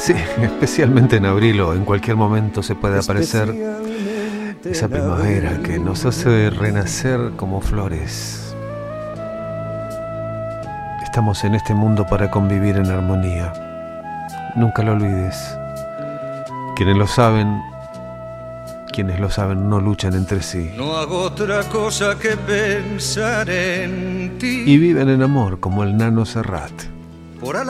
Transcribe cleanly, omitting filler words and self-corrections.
Sí, especialmente en abril o en cualquier momento se puede aparecer esa primavera que nos hace renacer como flores. Estamos en este mundo para convivir en armonía. Nunca lo olvides. Quienes lo saben no luchan entre sí. No hago otra cosa que pensar en ti. Y viven en amor como el Nano Serrat. Por